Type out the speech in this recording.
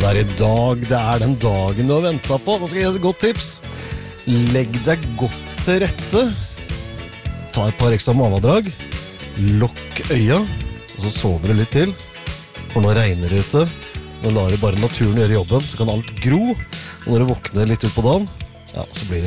det I dag, det den dagen du har ventet på. Nå skal jeg gi deg et godt tips. Legg deg godt til rette. Ta et par ekstra mavedrag. Lokk øya, og så sover du litt til. For nå regner det ute. Nå lar du bare naturen gjøre jobben, så kan alt gro. Og når du våkner litt ut på dagen, ja, så blir det